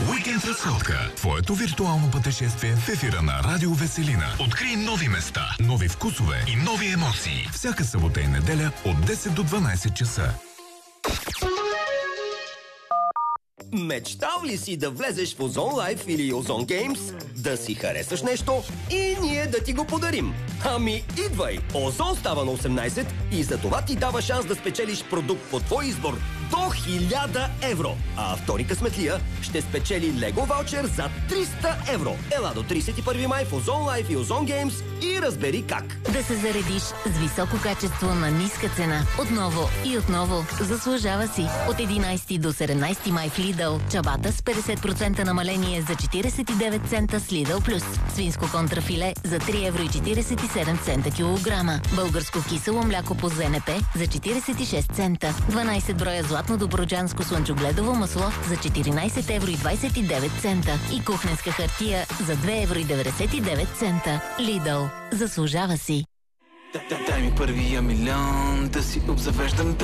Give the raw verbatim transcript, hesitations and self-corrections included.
Уикенд разходка. Твоето виртуално пътешествие в ефира на Радио Веселина. Открий нови места, нови вкусове и нови емоции. Всяка събота и неделя от десет до дванайсет часа. Мечтал ли си да влезеш в Озон Лайф или Озон Геймс, да си харесаш нещо и ние да ти го подарим? Ами идвай! Озон става на осемнайсет и за това ти дава шанс да спечелиш продукт по твой избор до хиляда евро. А втори късметлия ще спечели Лего ваучер за триста евро. Ела до трийсет и първи май в Озон Лайф и Озон Геймс и разбери как. Да се заредиш с високо качество на ниска цена. Отново и отново. Заслужава си. От единайсети до седемнайсети май в Lidl. Чабата с петдесет процента намаление за четирийсет и девет цента с Lidl Plus. Свинско контрафиле за три евро и четирийсет и седем цента килограма. Българско кисело мляко по ЗНП за четирийсет и шест цента. дванайсет броя златно доброджанско слънчогледово масло за четиринайсет евро и двайсет и девет цента. И кухненска хартия за две евро и деветдесет и девет цента. Lidl. Заслужава си. Дай ми първия милион да си обзавеждам